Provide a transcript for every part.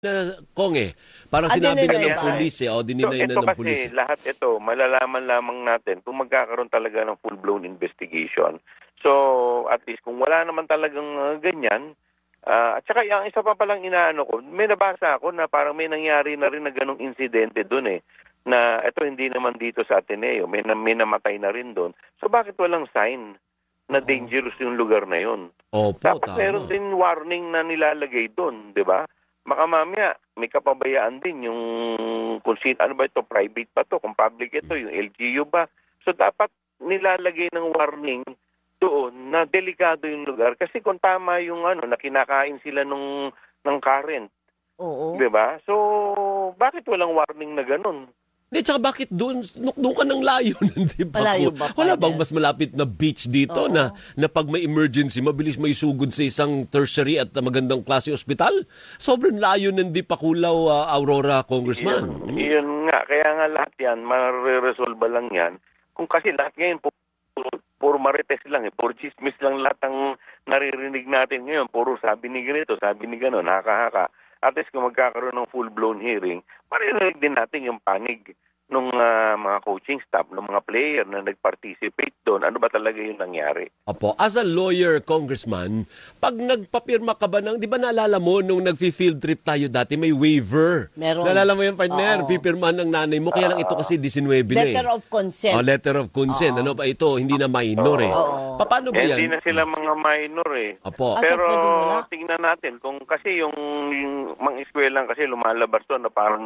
Kong parang sinabi na ng pulis dininay na ng pulis. Ito kasi, lahat ito, malalaman lamang natin kung magkakaroon talaga ng full-blown investigation. So, at least kung wala naman talagang ganyan, at saka yung isa pa palang inaano ko, may nabasa ako na parang may nangyari na rin na ganong insidente doon na ito hindi naman dito sa Ateneo, may namatay na rin doon. So, bakit walang sign na dangerous yung lugar na yun? Opo, tapos tama. meron din warning na nilalagay doon, di ba? Baka mamaya, may kapabayaan din yung kung ano ba ito, private pa to, kung public ito, yung LGU ba. So dapat nilalagay ng warning doon na delikado yung lugar. Kasi kung tama yung na kinakain sila ng current. Oo. Diba? So, bakit walang warning na ganun? Hindi, tsaka bakit doon ka ng layo, di ba? Malayo ba? Wala bang mas malapit na beach dito na pag may emergency, mabilis may sugod sa isang tertiary at magandang klase ospital? Sobrang layo ng di Pakulaw, Aurora, Congressman. Yun nga, kaya nga lahat yan, mariresolve lang yan. Kung kasi lahat ngayon, puro marites lang puro chismis lang lahat ang naririnig natin ngayon. Puro sabi ni ganito, sabi ni gano'n, haka-haka. At least kung magkakaroon ng full-blown hearing, maririnig din natin yung panig ng mga coaching staff, ng mga player na nag-participate doon. Ano ba talaga yung nangyari? Opo. As a lawyer, Congressman, pag nagpapirma ka ba di ba naalala mo nung nag-field trip tayo dati, may waiver? Meron. Naalala mo yung partner? Pipirmahan ng nanay mo. Kaya lang ito kasi 19 na Letter of consent. Letter of consent. Ano ba ito? Hindi na minor Paano ba yan? Hindi na sila mga minor Opo. Pero tingnan natin kung kasi yung mga eskwelahan kasi lumalabas doon na parang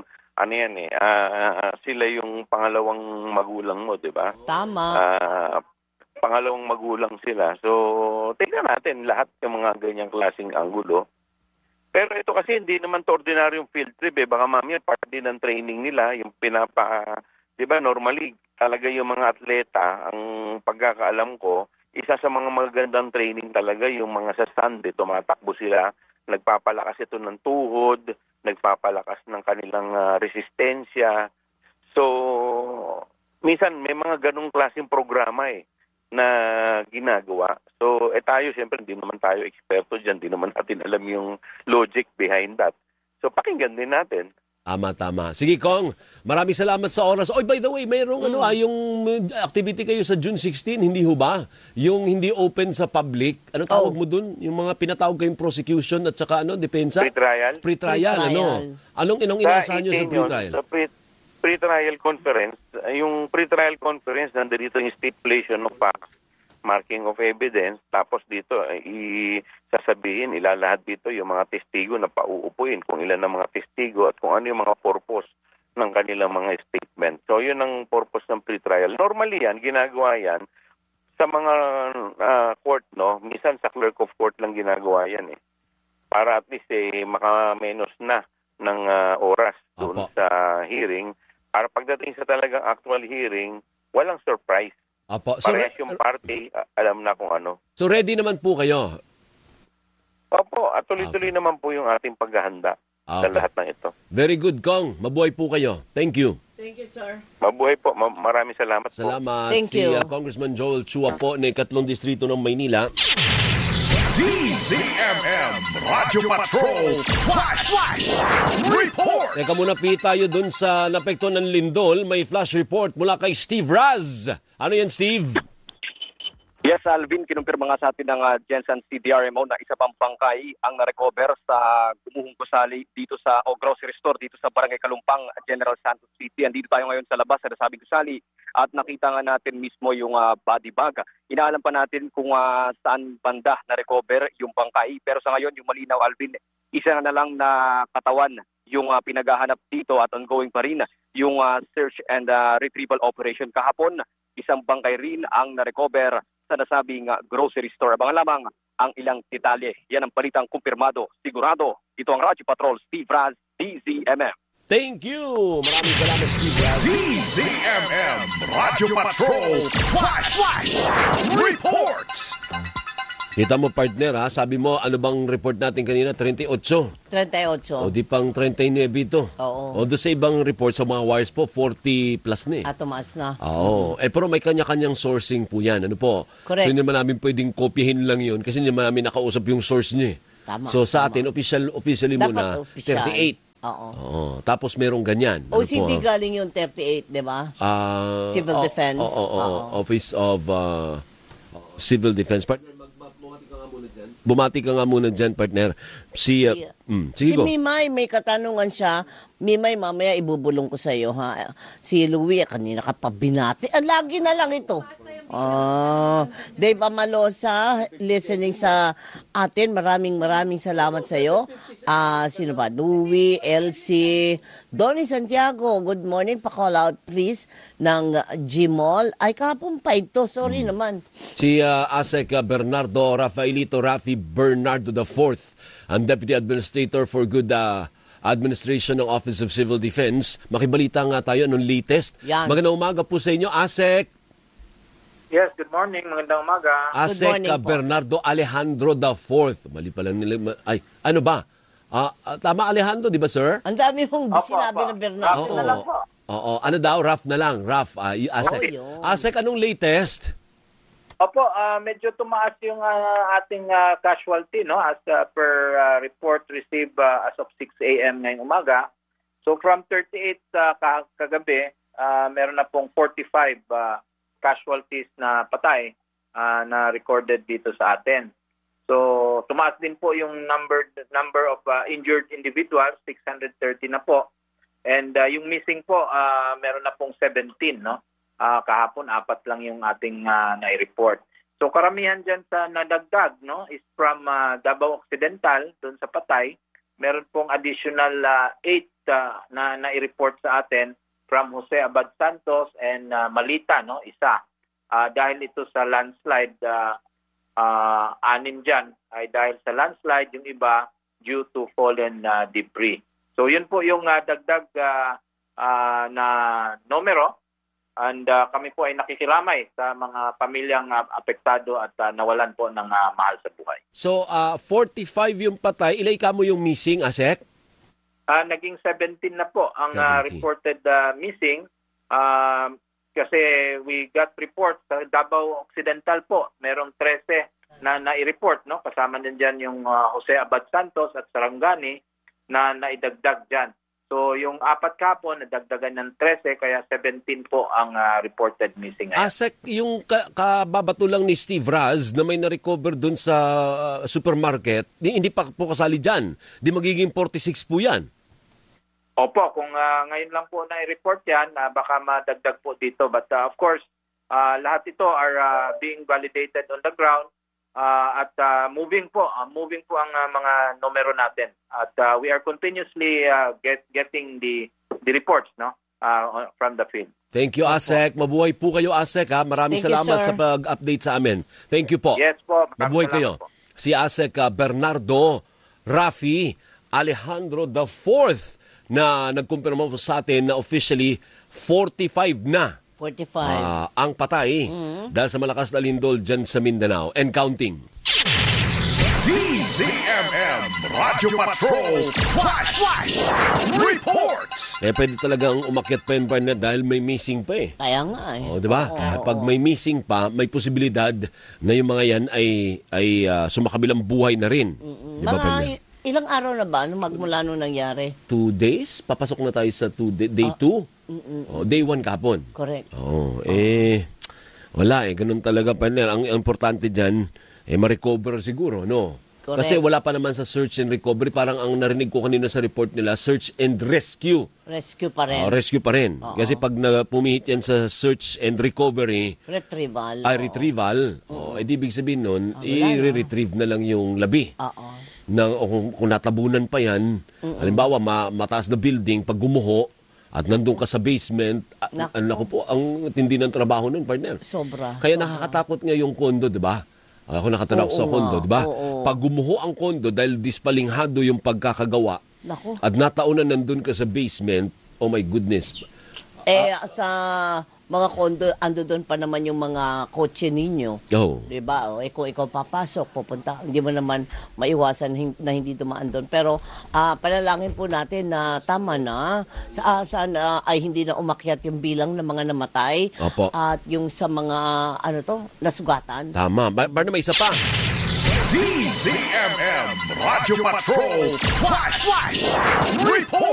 sila yung pangalawang magulang mo, di ba? Tama. Pangalawang magulang sila. So, tingnan natin lahat ng mga ganyang klaseng anggulo. Pero ito kasi hindi naman to ordinaryong field trip Baka mamaya part din ng training nila, yung di ba, normally, talaga yung mga atleta, ang pagkakaalam ko, isa sa mga magandang training talaga yung mga sa stand, tumatakbo sila, nagpapalakas ito ng tuhod, nagpapalakas ng kanilang resistensya. So, minsan may mga ganong klaseng programa na ginagawa. So, tayo, siyempre, hindi naman tayo eksperto dyan. Hindi naman natin alam yung logic behind that. So, pakinggan din natin. Tama. Sige, Kong. Maraming salamat sa oras. By the way, mayroong yung activity kayo sa June 16, hindi ho ba? Yung hindi open sa public. Ano tawag mo dun? Yung mga pinatawag kayong prosecution at saka depensa? Pre-trial. Pre-trial, Anong inaasahan nyo sa pre-trial? Sa pre-trial conference, yung pre-trial conference, nandito yung stipulation of facts, marking of evidence, tapos dito sasabihin, ilalahad dito yung mga testigo na pauupuin, kung ilan ang mga testigo at kung ano yung mga purpose ng kanilang mga statement. So yun ang purpose ng pre-trial. Normally yan, ginagawa yan sa mga court, minsan sa clerk of court lang ginagawa yan para at least makamenos na ng oras doon sa hearing, para pagdating sa talagang actual hearing, walang surprise. Apo. Parehas yung party, alam na kung ano. So ready naman po kayo? Opo, at tuloy-tuloy naman po yung ating paghahanda sa lahat ng ito. Very good, Kong. Mabuhay po kayo. Thank you. Thank you, sir. Mabuhay po. Maraming salamat po. Salamat. Thank you. Congressman Joel Chua po ng 3 Distrito ng Maynila. DZMM Radyo Patrol Flash Report! Teka muna, tayo dun sa napekto ng lindol. May flash report mula kay Steve Raz. Ano yan, Steve? Yes, Alvin, kinumpirma nga sa atin ng Jensen CDRMO na isa pang bangkay ang na-recover sa gumuhong gusali dito sa grocery store dito sa Barangay Kalumpang, General Santos City. Andito tayo ngayon sa labas sa nasabing gusali at nakita nga natin mismo yung body bag. Inaalam pa natin kung saan banda na-recover yung bangkay. Pero sa ngayon, yung malinaw, Alvin, isa na lang na katawan yung pinaghahanap dito at ongoing pa rin yung search and retrieval operation. Kahapon, isang bangkay rin ang na-recover sa nasabing grocery store. Abangan lamang ang ilang detalye. Yan ang balitang kumpirmado. Sigurado. Ito ang Radyo Patrol, Steve Raz, DZMM. Thank you! Maraming salamat, Steve Raz. DZMM Radyo Patrol Flash Report! Kita mo, partner, sabi mo, ano bang report natin kanina? 38. 38. O di pang 39 ito. Oo. O doon sa ibang report sa mga wires po, 40 plus na tumaas na. Oo. Pero may kanya-kanyang sourcing po yan. Ano po? Correct. So hindi naman namin pwedeng kopyahin lang yun kasi hindi naman namin nakausap yung source niya. Tama. So sa atin, officially dapat muna, official. 38. Oo. Oo. Tapos merong ganyan. Ano OCD po, galing yung 38, di ba? Civil Defense. Oo. Office of Civil Defense. Partner, bumati ka nga muna dyan, partner. Sige Si go. Mimay, may katanungan siya. Mimay, mamaya ibubulong ko sa iyo, ha? Si Louie, kanina ka pa binati. Lagi na lang ito. Dave Amalosa, listening sa atin. Maraming salamat sa iyo. Sino ba? Louie, Elsie, Donnie Santiago, good morning. Pa-call out, please, ng Gmall. Ay, kapon pa ito. Sorry naman. Si Asek Bernardo Rafaelito Rafi Bernardo IV, ang Deputy Administrator for Good Administration ng Office of Civil Defense. Makibalita nga tayo nung latest. Yan. Magandang umaga po sa inyo, Asek. Yes, good morning. Magandang umaga. Asek morning po. Bernardo Alejandro IV. Mali pala nila. Ay, ano ba? Tama, Alejandro, di ba, sir? Ang dami mong sinabi ng Bernardo. Rough na lang po. Oo. Ano daw? Rough na lang. Rough. Asek. yun. Asek, anong latest? Opo, medyo tumaas yung ating casualty, no, as per report received as of 6 a.m. ngayong umaga. So from 38 kagabi, meron na pong 45 casualties na patay na recorded dito sa atin. So tumaas din po yung number of injured individuals, 630 na po. And yung missing po, meron na pong 17, no? Kahapon, 4 lang yung ating nai-report. So karamihan dyan sa nadagdag, no, is from Davao Occidental, doon sa patay. Meron pong additional 8 na nai-report sa atin from Jose Abad Santos and Malita, no, isa. Dahil ito sa landslide, 6 dyan ay dahil sa landslide, yung iba due to fallen debris. So yun po yung dagdag na numero. And kami po ay nakikiramay sa mga pamilyang apektado at nawalan po ng mahal sa buhay. So, 45 yung patay. Ilay ka mo yung missing, Asek? Naging 17 na po ang 17. reported missing. Kasi we got reports sa Davao Occidental po. Merong 13 na nai-report, no? Kasama din dyan yung Jose Abad Santos at Sarangani na naidagdag dyan. So, yung 4 kapon, nadagdagan ng 13, kaya 17 po ang reported missing ngayon. Asek, yung kababato lang ni Steve Raz na may na-recover dun sa supermarket, hindi pa po kasali dyan. Di magiging 46 po yan. Opo, kung ngayon lang po na-report yan, baka madagdag po dito. But of course, lahat ito are being validated on the ground. At moving po ang mga numero natin. At we are continuously getting the reports, no, from the field. Thank you, Asek. Mabuhay po kayo, Asek. Maraming Thank you, salamat sir. sa pag-update sa amin. Thank you po. Yes po. Mabuhay kayo. Salamat po. Si Asek Bernardo Rafi Alejandro IV na nagkumpirma po sa atin na officially 45 na 45. ang patay dahil sa malakas na lindol dyan sa Mindanao and counting. DZMM Radyo Patrol Flash Report. Pwede talagang umakyat pa yun dahil may missing pa eh. Kaya nga eh. O, diba? Pag may missing pa, may posibilidad na yung mga yan ay sumakabilang buhay na rin. Diba, Panya? Ilang araw na ba magmula nung nangyari? 2 days? Papasok na tayo sa day 2? Day 1 kapon. Correct. Wala ganun talaga, partner. Ang importante dyan, ma-recover siguro, no? Correct. Kasi wala pa naman sa search and recovery. Parang ang narinig ko kanina sa report nila, search and rescue. Rescue pa rin. Rescue pa rin. Kasi pag pumihit yan sa search and recovery, Retrieval. retrieval, di ibig sabihin nun, i-retrieve na lang yung labi. Kung natabunan pa yan, halimbawa mataas na building, pag gumuho, at nandun ka sa basement, naku po, ang tindi ng trabaho nun, partner. Sobra. Kaya nakakatakot nga yung kondo, di ba? Ako nakatanaw sa kondo, di ba? Pag gumuho ang kondo, dahil dispalinghado yung pagkakagawa, Naku. at nataunan nandun ka sa basement, oh my goodness. Sa mga kondo, ando doon pa naman yung mga kotse ninyo. Diba? Kung ikaw papasok, pupunta, hindi mo naman maiwasan na hindi dumaan doon. Pero panalangin po natin na tama na, sana ay hindi na umakyat yung bilang ng mga namatay. Opo. At yung sa mga, nasugatan. Tama. Barna, may isa pa. DZMM Radyo Patrol Flash Report.